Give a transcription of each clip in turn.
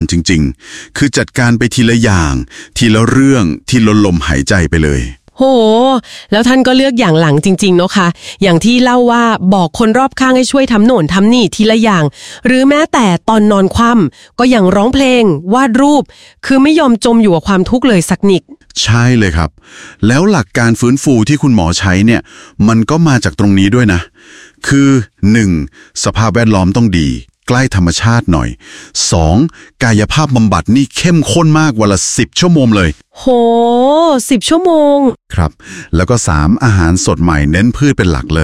จริงๆคือจัดการไปทีละอย่างทีละเรื่องทีละลมหายใจไปเลยโหแล้วท่านก็เลือกอย่างหลังจริงๆเนาะค่ะอย่างที่เล่าว่าบอกคนรอบข้างให้ช่วยทำโน่นทำนี่ทีละอย่างหรือแม้แต่ตอนนอนคว่ำก็อย่างร้องเพลงวาดรูปคือไม่ยอมจมอยู่กับความทุกข์เลยสักนิดใช่เลยครับแล้วหลักการฟื้นฟูที่คุณหมอใช้เนี่ยมันก็มาจากตรงนี้ด้วยนะคือ 1. สภาพแวดล้อมต้องดีใกล้ธรรมชาติหน่อย 2. กายภาพบำบัดนี่เข้มข้นมากวันละ10 ชั่วโมงเลยโห10 ชั่วโมงครับแล้วก็ 3. อาหารสดใหม่เน้นพืชเป็นหลักเลย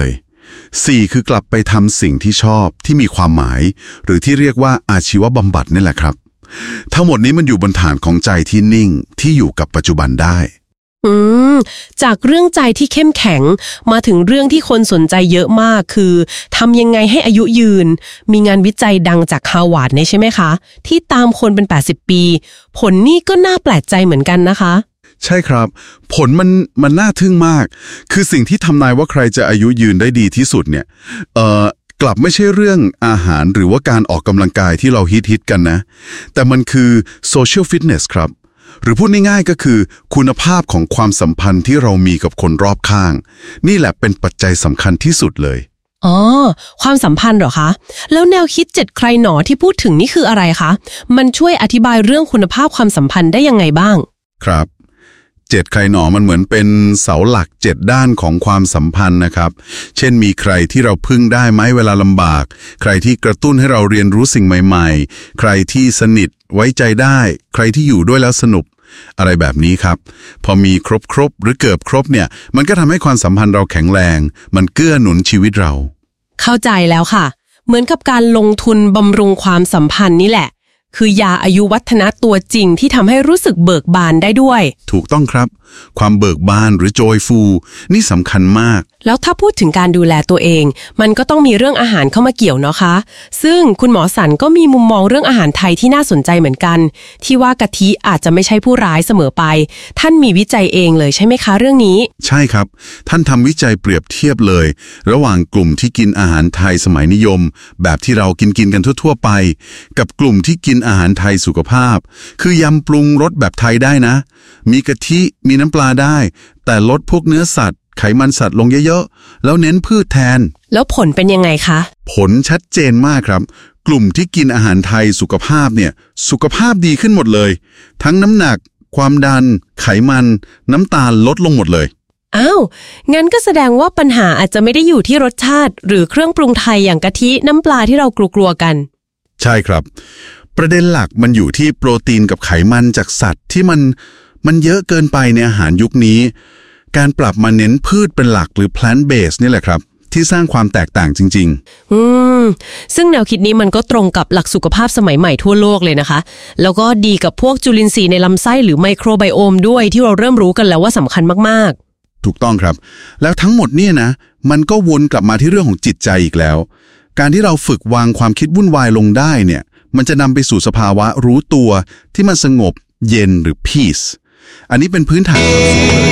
4. คือกลับไปทำสิ่งที่ชอบที่มีความหมายหรือที่เรียกว่าอาชีวบำบัดนี่แหละครับทั้งหมดนี้มันอยู่บนฐานของใจที่นิ่งที่อยู่กับปัจจุบันได้จากเรื่องใจที่เข้มแข็งมาถึงเรื่องที่คนสนใจเยอะมากคือทำยังไงให้อายุยืนมีงานวิจัยดังจากฮาร์วาร์ดเนี่ยใช่ไหมคะที่ตามคนเป็น80 ปีผลนี่ก็น่าแปลกใจเหมือนกันนะคะใช่ครับผลมันน่าทึ่งมากคือสิ่งที่ทำนายว่าใครจะอายุยืนได้ดีที่สุดเนี่ยกลับไม่ใช่เรื่องอาหารหรือว่าการออกกำลังกายที่เราฮิตกันนะแต่มันคือ social fitness ครับหรือพูดง่ายๆก็คือคุณภาพของความสัมพันธ์ที่เรามีกับคนรอบข้างนี่แหละเป็นปัจจัยสำคัญที่สุดเลยอ๋อความสัมพันธ์เหรอคะแล้วแนวคิด7 ใครหนอที่พูดถึงนี่คืออะไรคะมันช่วยอธิบายเรื่องคุณภาพความสัมพันธ์ได้ยังไงบ้างครับ7 ใครหนอมันเหมือนเป็นเสาหลัก7 ด้านของความสัมพันธ์นะครับเช่นมีใครที่เราพึ่งได้ไหมเวลาลำบากใครที่กระตุ้นให้เราเรียนรู้สิ่งใหม่ๆใครที่สนิทไว้ใจได้ใครที่อยู่ด้วยแล้วสนุกอะไรแบบนี้ครับพอมีครบหรือเกือบครบเนี่ยมันก็ทำให้ความสัมพันธ์เราแข็งแรงมันเกื้อหนุนชีวิตเราเข้าใจแล้วค่ะเหมือนกับการลงทุนบำรุงความสัมพันธ์นี่แหละคือยาอายุวัฒนะตัวจริงที่ทำให้รู้สึกเบิกบานได้ด้วยถูกต้องครับความเบิกบานหรือ joyful นี่สำคัญมากแล้วถ้าพูดถึงการดูแลตัวเองมันก็ต้องมีเรื่องอาหารเข้ามาเกี่ยวเนาะคะซึ่งคุณหมอสันก็มีมุมมองเรื่องอาหารไทยที่น่าสนใจเหมือนกันที่ว่ากะทิอาจจะไม่ใช่ผู้ร้ายเสมอไปท่านมีวิจัยเองเลยใช่ไหมคะเรื่องนี้ใช่ครับท่านทำวิจัยเปรียบเทียบเลยระหว่างกลุ่มที่กินอาหารไทยสมัยนิยมแบบที่เรากินกันทั่วๆไปกับกลุ่มที่กินอาหารไทยสุขภาพคือยำปรุงรสแบบไทยได้นะมีกะทิมีน้ำปลาได้แต่ลดพวกเนื้อสัตว์ไขมันสัตว์ลงเยอะๆแล้วเน้นพืชแทนแล้วผลเป็นยังไงคะผลชัดเจนมากครับกลุ่มที่กินอาหารไทยสุขภาพเนี่ยสุขภาพดีขึ้นหมดเลยทั้งน้ำหนักความดันไขมันน้ำตาลลดลงหมดเลยอ้าวงั้นก็แสดงว่าปัญหาอาจจะไม่ได้อยู่ที่รสชาติหรือเครื่องปรุงไทยอย่างกะทิน้ำปลาที่เรากลัวกันใช่ครับประเด็นหลักมันอยู่ที่โปรตีนกับไขมันจากสัตว์ที่มันเยอะเกินไปในอาหารยุคนี้การปรับมาเน้นพืชเป็นหลักหรือ plant based นี่แหละครับที่สร้างความแตกต่างจริงๆซึ่งแนวคิดนี้มันก็ตรงกับหลักสุขภาพสมัยใหม่ทั่วโลกเลยนะคะแล้วก็ดีกับพวกจุลินทรีย์ในลำไส้หรือไมโครไบโอมด้วยที่เราเริ่มรู้กันแล้วว่าสำคัญมากๆถูกต้องครับแล้วทั้งหมดเนี่ยนะมันก็วนกลับมาที่เรื่องของจิตใจอีกแล้วการที่เราฝึกวางความคิดวุ่นวายลงได้เนี่ยมันจะนำไปสู่สภาวะรู้ตัวที่มันสงบเย็นหรือ peace อันนี้เป็นพื้นฐานความสุขเลย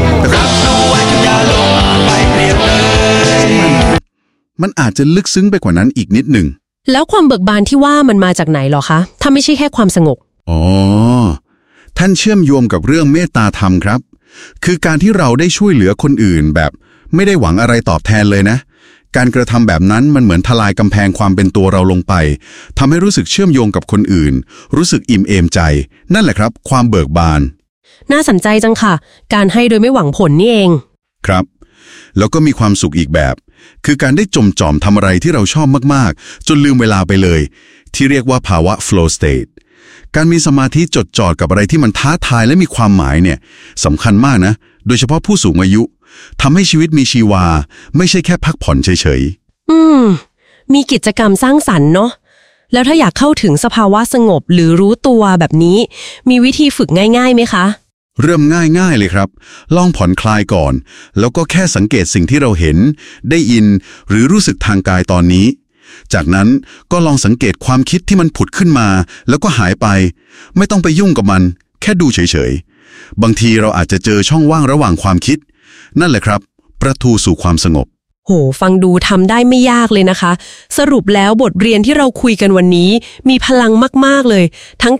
มันอาจจะลึกซึ้งไปกว่านั้นอีกนิดหนึ่งแล้วความเบิกบานที่ว่ามันมาจากไหนหรอคะถ้าไม่ใช่แค่ความสงบอ๋อท่านเชื่อมโยงกับเรื่องเมตตาธรรมครับคือการที่เราได้ช่วยเหลือคนอื่นแบบไม่ได้หวังอะไรตอบแทนเลยนะการกระทำแบบนั้นมันเหมือนทลายกำแพงความเป็นตัวเราลงไปทำให้รู้สึกเชื่อมโยงกับคนอื่นรู้สึกอิ่มเอมใจนั่นแหละครับความเบิกบานน่าสนใจจังค่ะการให้โดยไม่หวังผลนี่เองครับแล้วก็มีความสุขอีกแบบคือการได้จมจ่อมทำอะไรที่เราชอบมากๆจนลืมเวลาไปเลยที่เรียกว่าภาวะ flow state การมีสมาธิจดจ่อกับอะไรที่มันท้าทายและมีความหมายเนี่ยสำคัญมากนะโดยเฉพาะผู้สูงอายุทำให้ชีวิตมีชีวาไม่ใช่แค่พักผ่อนเฉยๆมีกิจกรรมสร้างสรรค์เนาะแล้วถ้าอยากเข้าถึงสภาวะสงบหรือรู้ตัวแบบนี้มีวิธีฝึกง่ายๆไหมคะเริ่มง่ายๆเลยครับลองผ่อนคลายก่อนแล้วก็แค่สังเกตสิ่งที่เราเห็นได้ยินหรือรู้สึกทางกายตอนนี้จากนั้นก็ลองสังเกตความคิดที่มันผุดขึ้นมาแล้วก็หายไปไม่ต้องไปยุ่งกับมันแค่ดูเฉยๆบางทีเราอาจจะเจอช่องว่างระหว่างความคิดนั่นแหละครับประตูสู่ความสงบโหฟังดูทำได้ไม่ยากเลยนะคะสรุปแล้วบทเรียนที่เราคุยกันวันนี้มีพลังมากๆเลยทั้ง